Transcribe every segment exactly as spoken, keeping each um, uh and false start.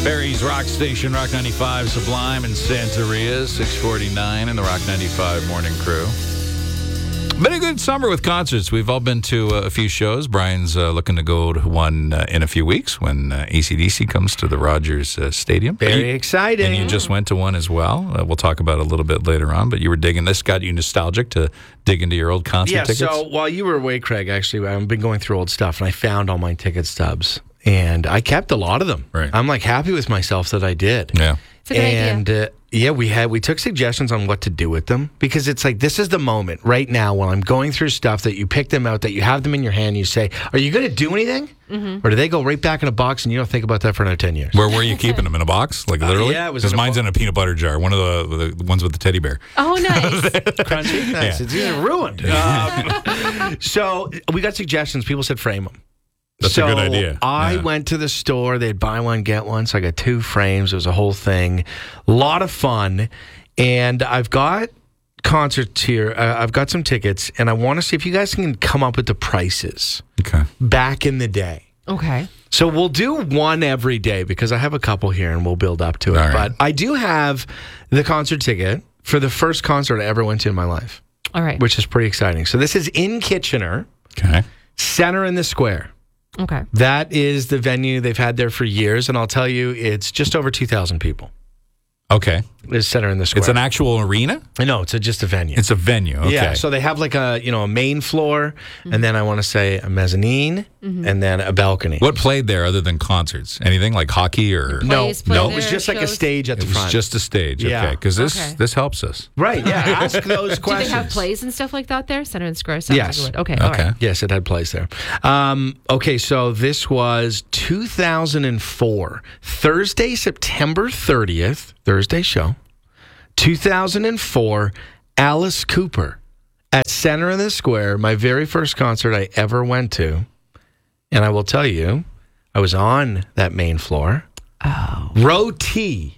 Barry's Rock Station, Rock ninety-five, Sublime and Santeria, six forty-nine in the Rock ninety-five Morning Crew. Been a good summer with concerts. We've all been to uh, a few shows. Brian's uh, looking to go to one uh, in a few weeks when uh, A C D C comes to the Rogers uh, Stadium. Very you, exciting. And you just went to one as well. Uh, we'll talk about it a little bit later on, but you were digging. This got you nostalgic to dig into your old concert yeah, tickets? Yeah, so while you were away, Craig, actually, I've been going through old stuff, and I found all my ticket stubs, and I kept a lot of them. Right. I'm, like, happy with myself that I did. Yeah. It's a good and, idea. Uh, yeah, we had we took suggestions on what to do with them because it's like this is the moment right now when I'm going through stuff that you pick them out, that you have them in your hand, you say, are you going to do anything? Mm-hmm. Or do they go right back in a box and you don't think about that for another ten years? Where were you keeping them? In a box? Like literally? Uh, yeah, it was Because in a mine's bo- in a peanut butter jar, one of the, the ones with the teddy bear. Oh, nice. Crunchy? Nice. Yeah. It's either ruined. Um, so we got suggestions. People said frame them. That's so a good idea. I Yeah. went to the store. They'd buy one, get one. So I got two frames. It was a whole thing. A lot of fun. And I've got concerts here. Uh, I've got some tickets. And I want to see if you guys can come up with the prices Okay. back in the day. Okay. So we'll do one every day because I have a couple here and we'll build up to it. All right. But I do have the concert ticket for the first concert I ever went to in my life, All right. which is pretty exciting. So this is in Kitchener, Okay. Center in the Square. Okay. That is the venue they've had there for years, and I'll tell you, it's just over two thousand people. Okay. It's Center in the Square. It's an actual arena? No, it's a, just a venue. It's a venue. Okay. Yeah, so they have like a you know a main floor, mm-hmm. and then I want to say a mezzanine, mm-hmm. and then a balcony. What played there other than concerts? Anything like hockey or? No, Plays, play no, there, it was just like a shows? stage at It the was front. just a stage. Yeah. Okay. Because this Okay. this helps us. Right, yeah, ask those Do questions. they have plays and stuff like that there? Center and Square? Sounds Yes. like it would. Okay. All Okay. right. Yes, it had plays there. Um, okay, so this was two thousand four, Thursday, September thirtieth, Thursday show. two thousand four, Alice Cooper at Center in the Square, my very first concert I ever went to. And I will tell you, I was on that main floor. Oh. Row T.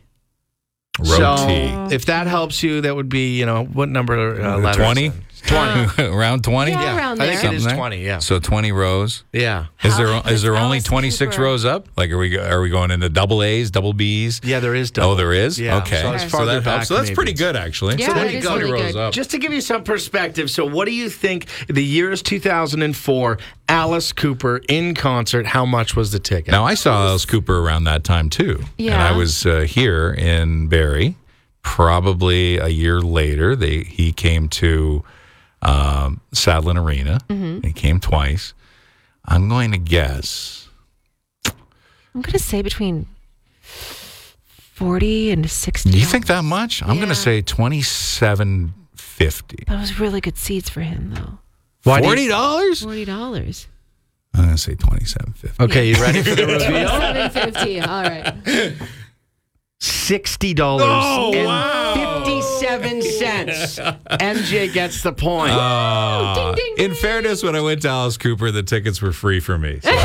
Row so T. if that helps you, that would be, you know, what number? Uh, letters? twenty? twenty. Around twenty? Yeah, around I think there. it is Something twenty, yeah. So twenty rows. Yeah. Is there How- is there only Alice twenty-six Cooper. rows up? Like are we go- are we going into double A's, double B's? Yeah, there is double. Oh, there is? Yeah, Okay. so it's So farther that back helps. So that's maybe. pretty good actually. Yeah, so there it you is go. really Twenty rows good. up. Just to give you some perspective, so what do you think the year is two thousand four, Alice Cooper in concert, how much was the ticket? Now, I saw Alice Cooper around that time, too. And Yeah. I was uh, here in Barrie. Probably a year later, they he came to um, Sadlin Arena. Mm-hmm. He came twice. I'm going to guess. I'm going to say between forty and sixty. Do you think that much? I'm going Yeah. to say twenty-seven fifty. That was really good seats for him, though. Why do you- Forty dollars? forty dollars. I'm going to say twenty-seven fifty. Okay, you ready for the reveal? seven fifty. All right. sixty dollars Oh, and wow. fifty-seven cents. M J gets the point. Uh, Ding, ding, in fairness, when I went to Alice Cooper, the tickets were free for me. So.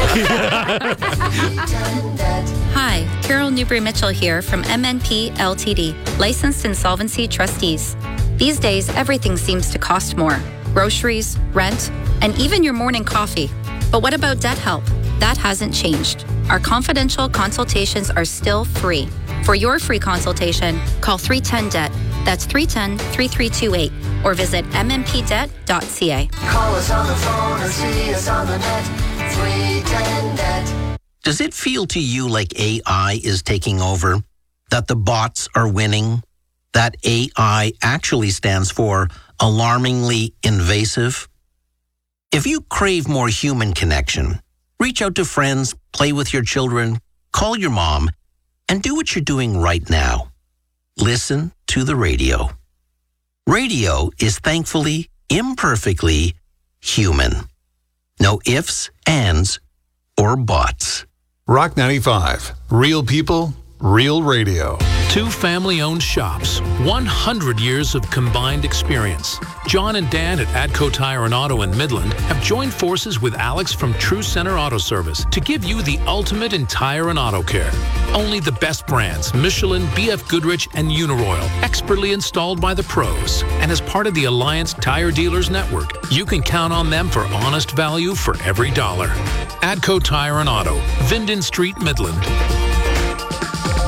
Hi, Carol Newbury-Mitchell here from M N P L T D, Licensed Insolvency Trustees. These days, everything seems to cost more. Groceries, rent, and even your morning coffee. But what about debt help? That hasn't changed. Our confidential consultations are still free. For your free consultation, call three one zero D E B T. That's three one zero, three three two eight or visit m m p debt dot c a. Call us on the phone or see us on the net. three ten net. Does it feel to you like A I is taking over? That the bots are winning? That A I actually stands for alarmingly invasive? If you crave more human connection, reach out to friends, play with your children, call your mom, and do what you're doing right now. Listen to the radio. Radio is thankfully, imperfectly human. No ifs, ands, or buts. Rock ninety-five. Real people, real radio. Two family-owned shops, one hundred years of combined experience. John and Dan at Adco Tire and Auto in Midland have joined forces with Alex from True Center Auto Service to give you the ultimate in tire and auto care. Only the best brands, Michelin, B F Goodrich, and Uniroyal, expertly installed by the pros. And as part of the Alliance Tire Dealers Network, you can count on them for honest value for every dollar. Adco Tire and Auto, Vinden Street, Midland.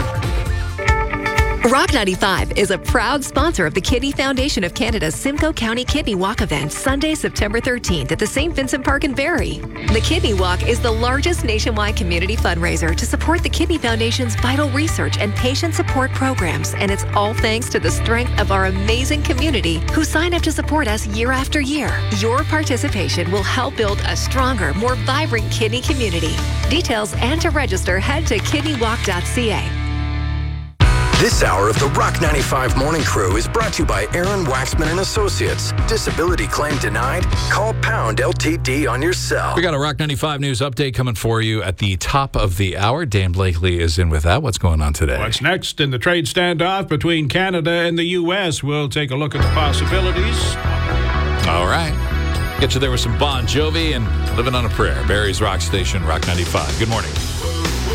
Rock ninety-five is a proud sponsor of the Kidney Foundation of Canada's Simcoe County Kidney Walk event, Sunday, September thirteenth at the Saint Vincent Park in Barrie. The Kidney Walk is the largest nationwide community fundraiser to support the Kidney Foundation's vital research and patient support programs, and it's all thanks to the strength of our amazing community who sign up to support us year after year. Your participation will help build a stronger, more vibrant kidney community. Details and to register, head to kidney walk dot c a. This hour of the Rock ninety-five Morning Crew is brought to you by Aaron Waxman and Associates. Disability claim denied? Call Pound L T D on your cell. We got a Rock ninety-five news update coming for you at the top of the hour. Dan Blakely is in with that. What's going on today? What's next in the trade standoff between Canada and the U S? We'll take a look at the possibilities. All right. Get you there with some Bon Jovi and Living on a Prayer. Barrie's Rock Station, Rock ninety-five. Good morning.